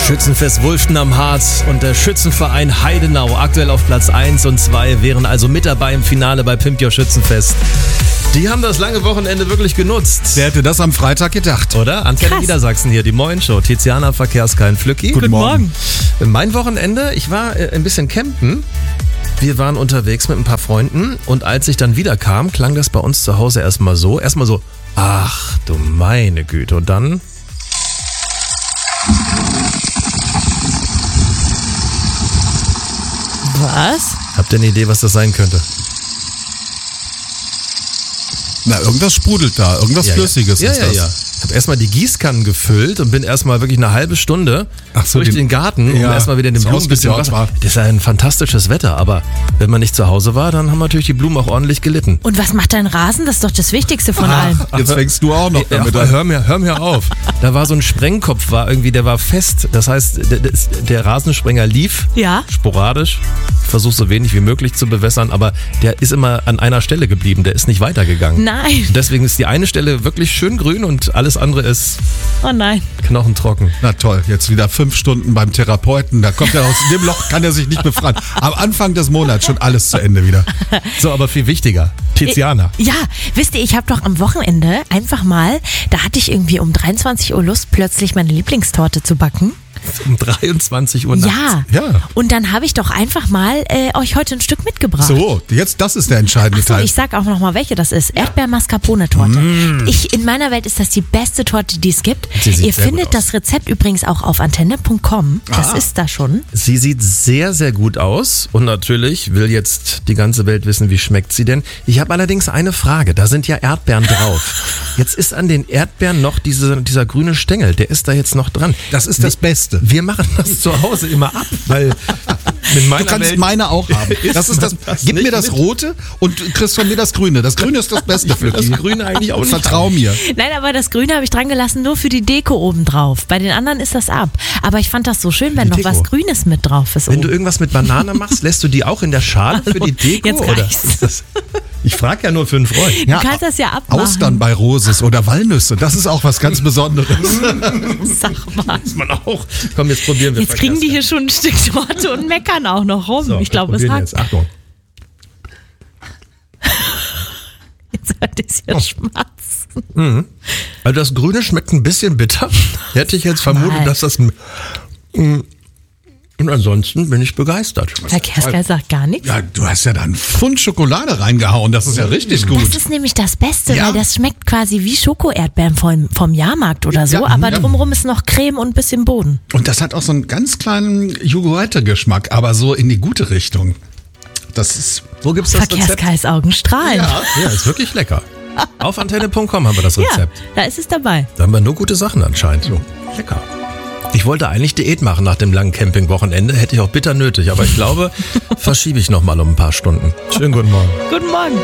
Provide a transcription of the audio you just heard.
Schützenfest Wulften am Harz und der Schützenverein Heidenau aktuell auf Platz 1 und 2 wären also mit dabei im Finale bei Pimp Your Schützenfest. Die haben das lange Wochenende wirklich genutzt. Wer hätte das am Freitag gedacht? Oder? Antenne Niedersachsen hier, die Moin-Show. Tiziana, Verkehrskein, Flücki. Guten Morgen. Mein Wochenende, ich war ein bisschen campen. Wir waren unterwegs mit ein paar Freunden und als ich dann wieder kam, klang das bei uns zu Hause erstmal so, ach du meine Güte. Und dann... Was? Habt ihr eine Idee, was das sein könnte? Na, irgendwas sprudelt da, irgendwas Flüssiges ist das. Ja. Ich habe erstmal die Gießkannen gefüllt und bin erstmal wirklich eine halbe Stunde durch den Garten, um erstmal wieder den Blumen ein bisschen Wasser. Das ist ja ein fantastisches Wetter, aber wenn man nicht zu Hause war, dann haben natürlich die Blumen auch ordentlich gelitten. Und was macht dein Rasen? Das ist doch das Wichtigste von allem. Jetzt fängst du auch noch damit an. Hör mir auf. Da war so ein Sprengkopf, der war fest. Das heißt, der Rasensprenger lief sporadisch. Ich versuche so wenig wie möglich zu bewässern, aber der ist immer an einer Stelle geblieben. Der ist nicht weitergegangen. Nein. Und deswegen ist die eine Stelle wirklich schön grün und alles andere ist knochentrocken. Na toll, jetzt wieder 5 Stunden beim Therapeuten. Da kommt er aus dem Loch, kann er sich nicht befreien. Am Anfang des Monats schon alles zu Ende wieder. So, aber viel wichtiger. Tiziana. Ja, wisst ihr, ich habe doch am Wochenende einfach mal, da hatte ich irgendwie um 23 Uhr Lust, plötzlich meine Lieblingstorte zu backen. Um 23 Uhr nachts. Ja. Und dann habe ich doch einfach mal euch heute ein Stück mitgebracht. So, jetzt das ist der entscheidende Teil. Ich sag auch noch mal, welche das ist. Erdbeer-Mascarpone-Torte. In meiner Welt ist das die beste Torte, die es gibt. Ihr findet das Rezept übrigens auch auf antenne.com. Das ist da schon. Sie sieht sehr, sehr gut aus. Und natürlich will jetzt die ganze Welt wissen, wie schmeckt sie denn. Ich habe allerdings eine Frage. Da sind ja Erdbeeren drauf. Jetzt ist an den Erdbeeren noch dieser grüne Stängel. Der ist da jetzt noch dran. Das ist das Beste. Wir machen das zu Hause immer ab, weil in meiner du kannst Welt meine auch haben. Das ist das. Gib mir das Rote und du kriegst von mir das Grüne. Das Grüne ist das Beste für dich. Das Grüne eigentlich auch nicht. Vertrau mir. Nein, aber das Grüne habe ich dran gelassen, nur für die Deko oben drauf. Bei den anderen ist das ab. Aber ich fand das so schön, wenn noch was Grünes mit drauf ist. Wenn du irgendwas mit Banane machst, lässt du die auch in der Schale für die Deko? Jetzt reicht's. Ich frage ja nur für einen Freund. Du kannst das ja abmachen. Austern bei Roses oder Walnüsse, das ist auch was ganz Besonderes. Sag mal. Das man auch. Komm, jetzt probieren wir. Jetzt kriegen die hier schon ein Stück Torte und meckern auch noch rum. So, ich glaube, es hat. Achtung. Jetzt hört es hier schmatzen. Also das Grüne schmeckt ein bisschen bitter. Hätte ich jetzt vermutet, dass das... Und ansonsten bin ich begeistert. Verkehrsgeist sagt gar nichts. Ja, du hast ja da einen Pfund Schokolade reingehauen. Das ist ja richtig gut. Das ist nämlich das Beste, weil das schmeckt quasi wie Schoko-Erdbeeren vom Jahrmarkt oder so, aber drumherum ist noch Creme und ein bisschen Boden. Und das hat auch so einen ganz kleinen Joghurt-Geschmack, aber so in die gute Richtung. Das ist... Wo gibt's das Rezept? Verkehrsgeist-Augen strahlen. Ja, ist wirklich lecker. Auf antenne.com haben wir das Rezept. Ja, da ist es dabei. Da haben wir nur gute Sachen anscheinend. So. Lecker. Ich wollte eigentlich Diät machen nach dem langen Campingwochenende, hätte ich auch bitter nötig, aber ich glaube, verschiebe ich nochmal um ein paar Stunden. Schönen guten Morgen. Guten Morgen.